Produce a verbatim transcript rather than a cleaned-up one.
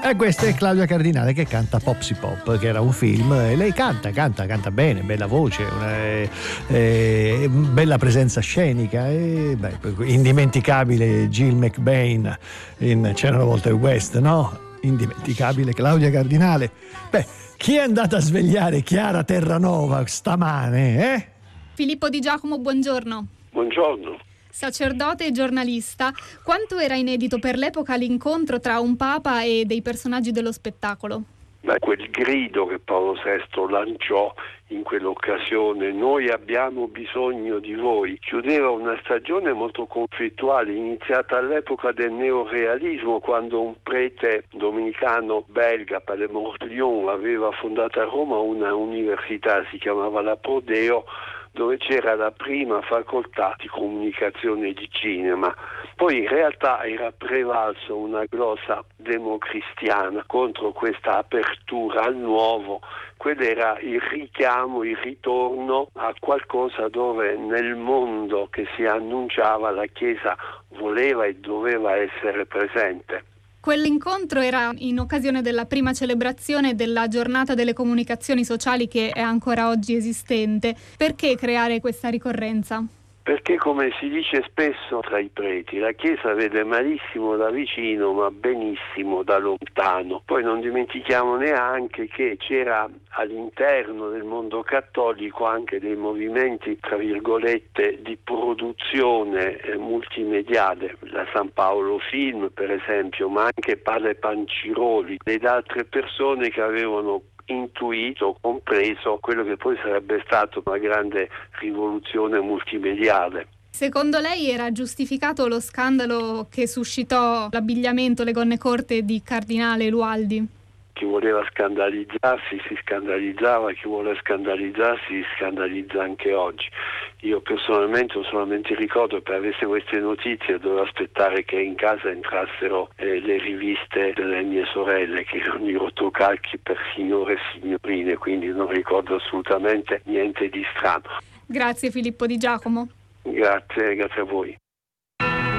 E questa è Claudia Cardinale che canta Popsy Pop, che era un film, e lei canta, canta, canta bene, bella voce, una, eh, eh, bella presenza scenica e beh, indimenticabile Jill McBain in C'era una volta il West, no? Indimenticabile Claudia Cardinale. Beh, chi è andata a svegliare Chiara Terranova stamane, eh? Filippo Di Giacomo, buongiorno. Buongiorno. Sacerdote e giornalista, quanto era inedito per l'epoca l'incontro tra un papa e dei personaggi dello spettacolo? Beh, quel grido che Paolo sesto lanciò in quell'occasione, noi abbiamo bisogno di voi, chiudeva una stagione molto conflittuale, iniziata all'epoca del neorealismo, quando un prete domenicano belga, Palemort-Lyon, aveva fondato a Roma una università, si chiamava la Prodeo, dove c'era la prima facoltà di comunicazione e di cinema. Poi in realtà era prevalso una glossa democristiana contro questa apertura al nuovo. Quello era il richiamo, il ritorno a qualcosa dove nel mondo che si annunciava la Chiesa voleva e doveva essere presente. Quell'incontro era in occasione della prima celebrazione della giornata delle comunicazioni sociali, che è ancora oggi esistente. Perché creare questa ricorrenza? Perché, come si dice spesso tra i preti, la Chiesa vede malissimo da vicino ma benissimo da lontano. Poi non dimentichiamo neanche che c'era all'interno del mondo cattolico anche dei movimenti, tra virgolette, di produzione eh, multimediale, la San Paolo Film per esempio, ma anche Padre Panciroli ed altre persone che avevano intuito, compreso quello che poi sarebbe stato una grande rivoluzione multimediale. Secondo lei era giustificato lo scandalo che suscitò l'abbigliamento, le gonne corte di Cardinale Lualdi? Chi voleva scandalizzarsi si scandalizzava, chi vuole scandalizzarsi si scandalizza anche oggi. Io personalmente ho solamente il ricordo, per avere queste notizie dovevo aspettare che in casa entrassero eh, le riviste delle mie sorelle, che erano i rotocalchi per signore e signorine, quindi non ricordo assolutamente niente di strano. Grazie Filippo Di Giacomo. Grazie, grazie a voi.